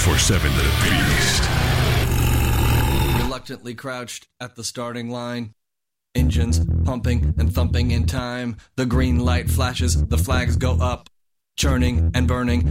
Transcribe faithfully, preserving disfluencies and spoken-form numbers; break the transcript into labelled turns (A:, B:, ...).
A: twenty-four seven The Beast.
B: Reluctantly crouched at the starting line. Engines pumping and thumping in time. The green light flashes, the flags go up. Churning and burning